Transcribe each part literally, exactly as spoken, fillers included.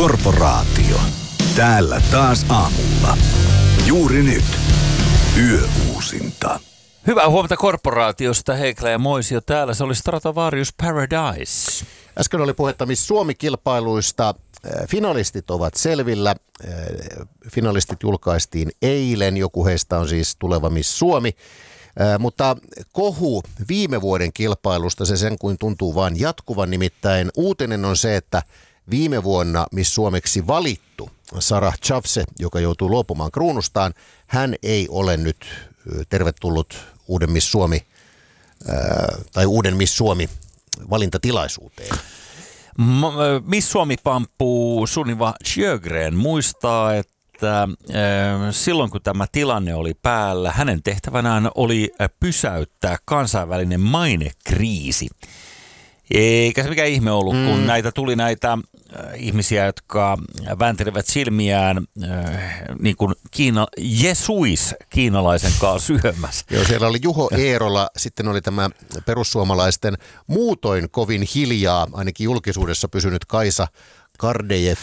Korporaatio. Täällä taas aamulla. Juuri nyt. Yöuusinta. Hyvää huomenta Korporaatiosta. Heikkilä ja Moisio täällä. Se oli Stratovarius Paradise. Äsken oli puhetta Miss Suomi-kilpailuista. Finalistit ovat selvillä. Finalistit julkaistiin eilen. Joku heistä on siis tuleva Miss Suomi. Mutta kohu viime vuoden kilpailusta, se sen kuin tuntuu vaan jatkuvan. Nimittäin uutinen on se, että viime vuonna Miss Suomeksi valittu Sarah Chavse, joka joutuu luopumaan kruunustaan, hän ei ole nyt tervetullut uuden Miss Suomi tai uuden Miss Suomi valintatilaisuuteen. Miss Suomi-pamppu Sunniva Sjögren muistaa, että silloin kun tämä tilanne oli päällä, hänen tehtävänään oli pysäyttää kansainvälinen mainekriisi. Eikä se mikään ihme ollut, kun mm. näitä tuli näitä ihmisiä, jotka vääntelevät silmiään äh, niin kuin Kiina, Jesuis kiinalaisen kanssa syömässä. Joo, siellä oli Juho Eerola, sitten oli tämä perussuomalaisten muutoin kovin hiljaa, ainakin julkisuudessa pysynyt Kaisa Kardejev.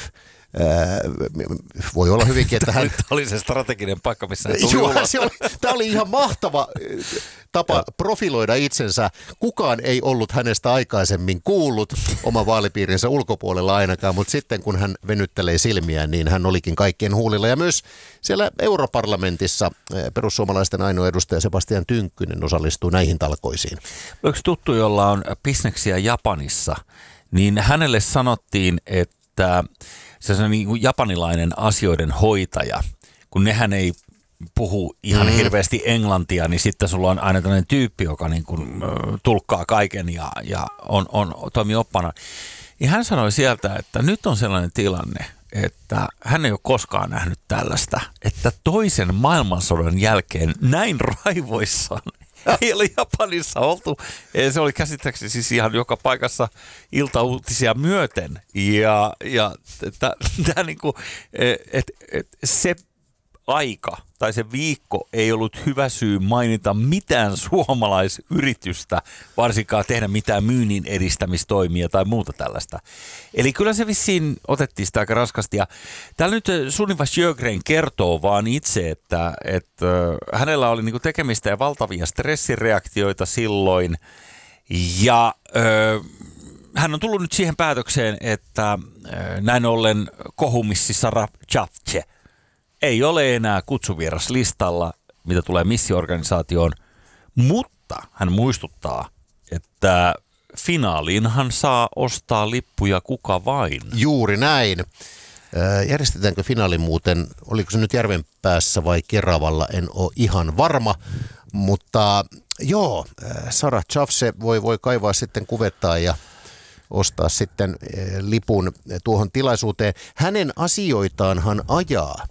Voi olla hyvinkin, että hän... Tämä oli se strateginen paikka, missä hän tuli Joo, ulos. se oli, tämä oli ihan mahtava tapa profiloida itsensä. Kukaan ei ollut hänestä aikaisemmin kuullut oma vaalipiirinsä ulkopuolella ainakaan, mutta sitten kun hän venyttelee silmiään, niin hän olikin kaikkien huulilla. Ja myös siellä Europarlamentissa perussuomalaisten ainoa edustaja Sebastian Tynkkynen osallistuu näihin talkoisiin. Oliko tuttu, jolla on bisneksiä Japanissa, niin hänelle sanottiin, että se on niin kuin japanilainen asioiden hoitaja, kun nehän ei puhu ihan mm. hirveästi englantia, niin sitten sulla on aina tämmöinen tyyppi, joka niin kuin, ö, tulkkaa kaiken ja, ja on, on, toimii oppana. Ja hän sanoi sieltä, että nyt on sellainen tilanne, että hän ei ole koskaan nähnyt tällaista, että toisen maailmansodan jälkeen näin raivoissaan ei ole Japanissa oltu. Se oli käsittääkseni siis ihan joka paikassa iltauutisia myöten. Ja, ja tämä niinku, et, et, se aika tai se viikko ei ollut hyvä syy mainita mitään suomalaisyritystä, varsinkaan tehdä mitään myynnin edistämistoimia tai muuta tällaista. Eli kyllä se vissiin otettiin sitä aika raskasti. Ja täällä nyt Sunniva Sjögren kertoo vaan itse, että, että hänellä oli niinku tekemistä ja valtavia stressireaktioita silloin. Ja ö, hän on tullut nyt siihen päätökseen, että ö, näin ollen kohumissi Sarah Chavse ei ole enää kutsuvieras-listalla, mitä tulee missiorganisaatioon, mutta hän muistuttaa, että finaaliinhan saa ostaa lippuja kuka vain. Juuri näin. Järjestetäänkö finaali muuten, oliko se nyt Järvenpäässä vai Keravalla, en ole ihan varma, mutta joo, Sarah Chavse voi, voi kaivaa sitten kuvettaa ja ostaa sitten lipun tuohon tilaisuuteen. Hänen asioitaanhan ajaa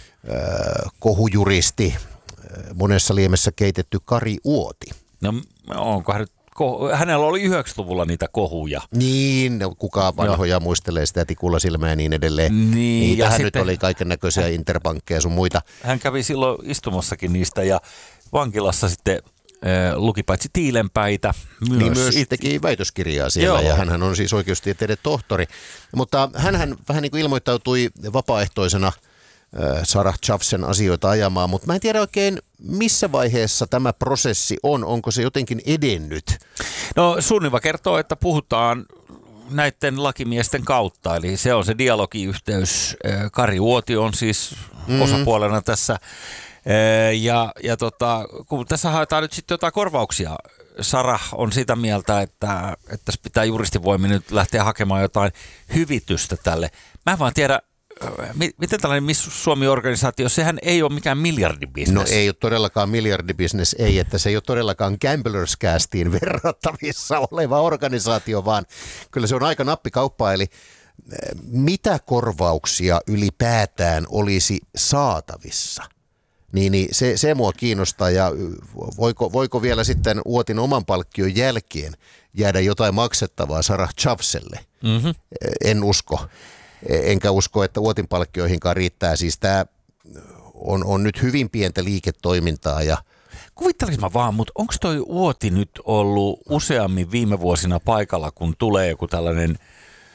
kohujuristi, monessa liemessä keitetty Kari Uoti. No onkohan nyt, hänellä oli yhdeksänkymmentäluvulla niitä kohuja. Niin, kuka vanhoja Joo. muistelee sitä tikulla silmää ja niin edelleen. Niin, Niitähän ja nyt oli kaiken näköisiä interpankkeja sun muita. Hän kävi silloin istumassakin niistä ja vankilassa sitten äh, luki paitsi tiilenpäitä. Myös, niin myös it- teki väitöskirjaa siellä. Joo. Ja hänhän on siis oikeustieteiden tohtori. Mutta hänhän vähän niin kuin ilmoittautui vapaaehtoisena Sarah Chavsen asioita ajamaan, mutta mä en tiedä oikein missä vaiheessa tämä prosessi on, onko se jotenkin edennyt? No Sunniva kertoo, että puhutaan näiden lakimiesten kautta, eli se on se dialogiyhteys. Kari Uoti on siis mm. osapuolena tässä, ja, ja tota, kun tässä haetaan nyt sitten jotain korvauksia, Sarah on sitä mieltä, että, että tässä pitää juristivoimin nyt lähteä hakemaan jotain hyvitystä tälle. Mä en vaan tiedä, miten tällainen Miss Suomi-organisaatio, sehän ei ole mikään miljardibisnes. No ei ole todellakaan miljardibisnes, ei, että se ei ole todellakaan Gamblers Castiin verrattavissa oleva organisaatio, vaan kyllä se on aika nappikauppaa, eli mitä korvauksia ylipäätään olisi saatavissa? Niin, niin se, se mua kiinnostaa, ja voiko, voiko vielä sitten Uotin oman palkkion jälkeen jäädä jotain maksettavaa Sarah Chavselle? Mm-hmm. En usko. Enkä usko, että Uotin palkkioihinkaan riittää. Siis tämä on, on nyt hyvin pientä liiketoimintaa. Ja kuvittelisin mä vaan, mutta onko toi Uoti nyt ollut useammin viime vuosina paikalla, kun tulee joku tällainen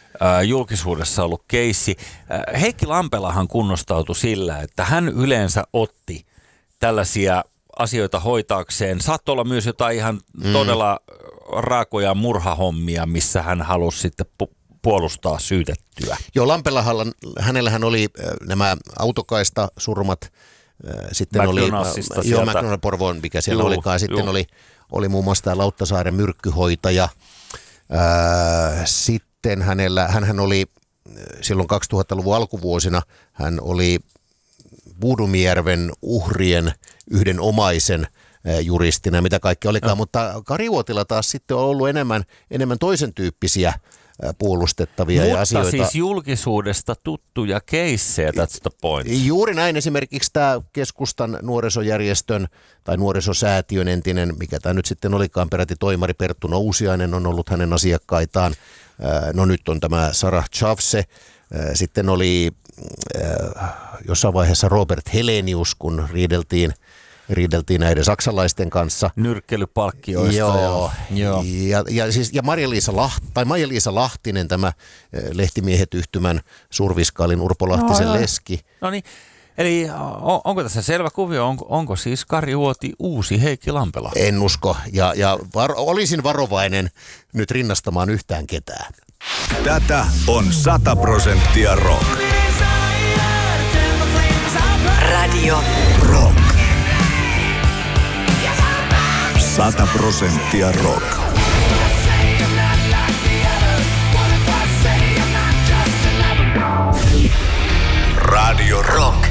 äh, julkisuudessa ollut keissi. Äh, Heikki Lampelahan kunnostautui sillä, että hän yleensä otti tällaisia asioita hoitaakseen. Saattoi olla myös jotain ihan mm. todella raakoja murhahommia, missä hän halusi sitten pu- puolustaa syytettyä. Joo, Lampelahalla, hänellähän oli nämä autokaista surmat, sitten oli, joo, McDonald Porvoon, mikä siellä juu, olikaan, sitten oli, oli muun muassa tämä Lauttasaaren myrkkyhoitaja, ää, sitten hänellä, hänhän oli silloin kaksituhattaluvun alkuvuosina, hän oli Buudumijärven uhrien yhden omaisen juristina, mitä kaikki olikaan, no. Mutta Kari Uotila taas sitten on ollut enemmän, enemmän toisen tyyppisiä puolustettavia mutta ja asioita. Mutta siis julkisuudesta tuttuja keissejä, that's the point. Juuri näin, esimerkiksi tämä keskustan nuorisojärjestön tai nuorisosäätiön entinen, mikä tämä nyt sitten olikaan, peräti toimari Perttu Nousiainen on ollut hänen asiakkaitaan. No nyt on tämä Sarah Chavse. Sitten oli jossain vaiheessa Robert Helenius, kun riideltiin riideltiin näiden saksalaisten kanssa. Nyrkkelypalkkioista. Joo. Joo. Ja, ja, siis, ja Maija-Liisa, Laht, tai Maija-Liisa Lahtinen, tämä Lehtimiehet yhtymän surviskaalin Urpo Lahtisen no, leski. No niin, eli on, onko tässä selvä kuvio, onko, onko siis Kari Uoti uusi Heikki Lampela? En usko, ja, ja var, olisin varovainen nyt rinnastamaan yhtään ketään. Tätä on sata prosenttia rock. Radio Rock. Sata prosenttia rock. Radio Rock.